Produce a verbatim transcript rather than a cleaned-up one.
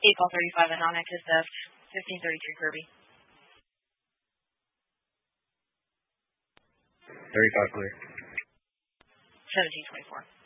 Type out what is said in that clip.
eight ball thirty-five and non-active theft, fifteen thirty-three Kirby. thirty-five clear. seventeen twenty-four.